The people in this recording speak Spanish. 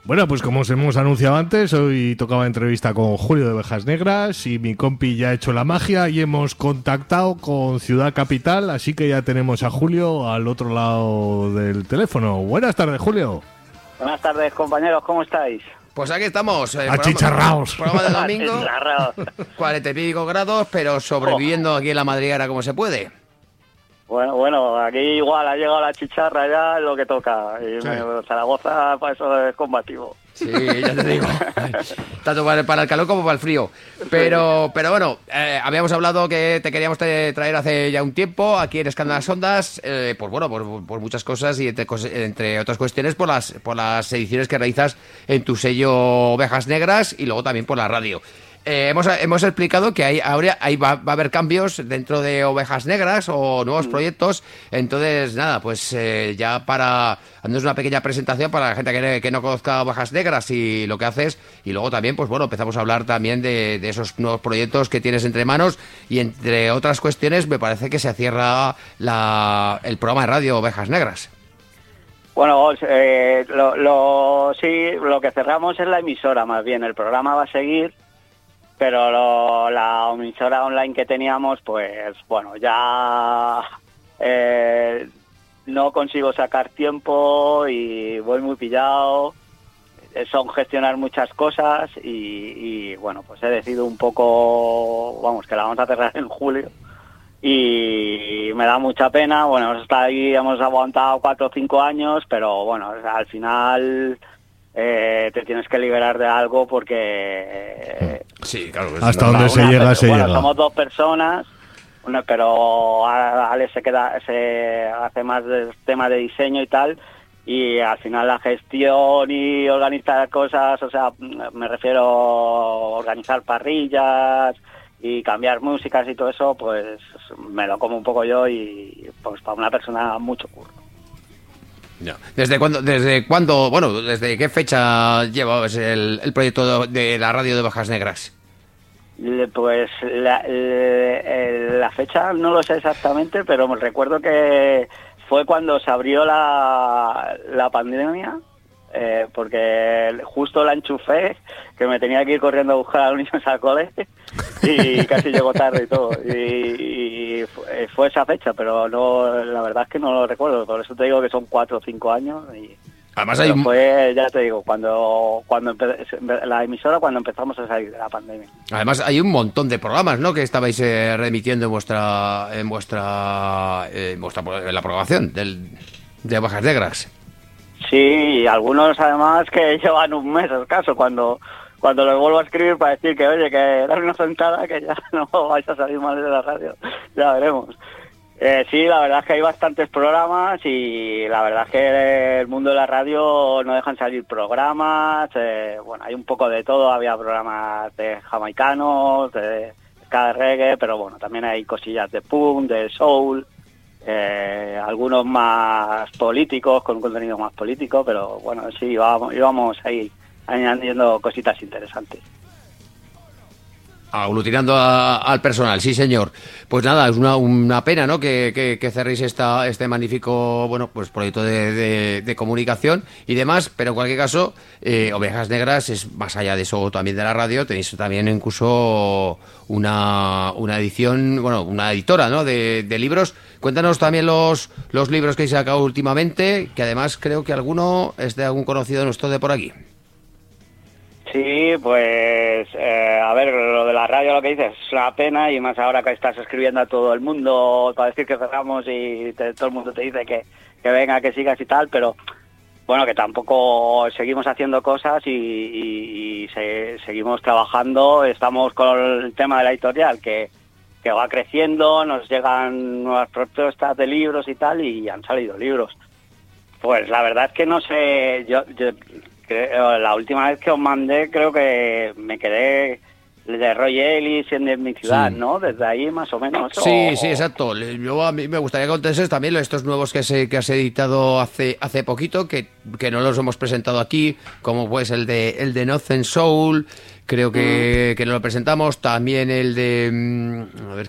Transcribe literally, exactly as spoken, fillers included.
Bueno, pues como os hemos anunciado antes, hoy tocaba entrevista con Julio de Ovejas Negras y mi compi ya ha hecho la magia y hemos contactado con Ciudad Capital, así que ya tenemos a Julio al otro lado del teléfono. Buenas tardes, Julio. Buenas tardes, compañeros, ¿cómo estáis? Pues aquí estamos. Eh, Achicharraos. Programa, programa del domingo. cuarenta y pico grados, pero sobreviviendo aquí en la madriguera como se puede. Bueno, bueno, aquí igual ha llegado la chicharra ya, es lo que toca. Y sí. me, Zaragoza para eso es combativo. Sí, ya te digo. Tanto para, para el calor como para el frío. Pero, pero bueno, eh, habíamos hablado que te queríamos traer hace ya un tiempo aquí en Escándalas Ondas, eh, pues bueno, por, por muchas cosas y entre, entre otras cuestiones por las, por las ediciones que realizas en tu sello Ovejas Negras y luego también por la radio. Eh, hemos, hemos explicado que hay, ahora hay, va, va a haber cambios dentro de Ovejas Negras o nuevos mm. proyectos. Entonces, nada, pues eh, ya para darnos una pequeña presentación para la gente que, que no conozca Ovejas Negras y lo que haces. Y luego también, pues bueno, empezamos a hablar también de, de esos nuevos proyectos que tienes entre manos. Y entre otras cuestiones, me parece que se cierra la, el programa de radio Ovejas Negras. Bueno, eh, lo, lo, sí, lo que cerramos es la emisora más bien. El programa va a seguir. Pero lo, la emisora online que teníamos, pues bueno, ya eh, no consigo sacar tiempo y voy muy pillado. Son gestionar muchas cosas y, y bueno, pues he decidido un poco, vamos, que la vamos a cerrar en julio. Y me da mucha pena, bueno, hemos estado ahí, hemos aguantado cuatro o cinco años, pero bueno, al final... Eh, te tienes que liberar de algo porque eh, sí, claro, hasta donde se llega se bueno, llega. Somos dos personas, una, pero Alex se queda se hace más de tema de diseño y tal, y al final la gestión y organizar cosas, o sea, me refiero a organizar parrillas y cambiar músicas y todo eso, pues me lo como un poco yo y pues para una persona mucho curro. No. ¿Desde cuándo, desde cuándo, bueno, desde qué fecha llevas el, el proyecto de la radio de Ovejas Negras? Pues la, la, la fecha no lo sé exactamente, pero me recuerdo que fue cuando se abrió la, la pandemia, eh, porque justo la enchufé, que me tenía que ir corriendo a buscar a los niños al cole y casi llegó tarde y todo. Y, y fue esa fecha, pero no, la verdad es que no lo recuerdo. Por eso te digo que son cuatro o cinco años. Y además hay un... fue, ya te digo, cuando cuando empe... la emisora cuando empezamos a salir de la pandemia. Además hay un montón de programas, ¿no?, que estabais eh, remitiendo en vuestra en vuestra eh, en vuestra en la programación del de Ovejas Negras. Sí, y algunos además que llevan un mes escaso cuando cuando les vuelvo a escribir para decir que oye, que dar una sentada, que ya no vais a salir mal de la radio, ya veremos. Eh, sí, la verdad es que hay bastantes programas y la verdad es que el mundo de la radio no dejan salir programas, eh, bueno, hay un poco de todo, había programas de jamaicanos, de ska, de reggae, pero bueno, también hay cosillas de punk, de soul, eh, algunos más políticos, con un contenido más político, pero bueno, sí, íbamos, íbamos ahí añadiendo cositas interesantes. Aglutinando a, al personal, sí señor. Pues nada, es una, una pena, ¿no?, que, que, que cerréis esta, este magnífico, bueno, pues proyecto de, de, de comunicación y demás, pero en cualquier caso, eh, Ovejas Negras es más allá de eso también de la radio, tenéis también incluso una, una edición, bueno, una editora, ¿no?, de, de libros. Cuéntanos también los, los libros que habéis sacado últimamente, que además creo que alguno es de algún conocido nuestro de por aquí. Sí, pues, eh, a ver, lo de la radio, lo que dices, es una pena, y más ahora que estás escribiendo a todo el mundo para decir que cerramos y te, todo el mundo te dice que, que venga, que sigas y tal, pero bueno, que tampoco seguimos haciendo cosas y, y, y se, seguimos trabajando, estamos con el tema de la editorial, que, que va creciendo, nos llegan nuevas propuestas de libros y tal, y han salido libros. Pues la verdad es que no sé, yo... yo la última vez que os mandé creo que me quedé de Roy Ellis en de mi ciudad, sí, ¿no? Desde ahí más o menos. Sí, o... sí, exacto. Yo a mí me gustaría que contases también estos nuevos que, se, que has editado hace hace poquito, que, que no los hemos presentado aquí, como pues el de el de Northern Soul, creo que, mm. que no lo presentamos, también el de... A ver,